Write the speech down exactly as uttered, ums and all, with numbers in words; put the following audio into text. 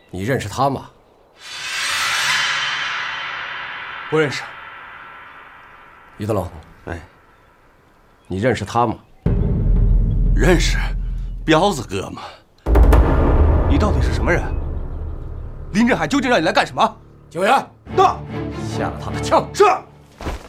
你认识他吗？ 不认识。 于德龙， 哎， 你认识他吗？ 认识，彪子哥嘛。 你到底是什么人？林振海究竟让你来干什么？ 警员， 到， 下了他的枪。 是。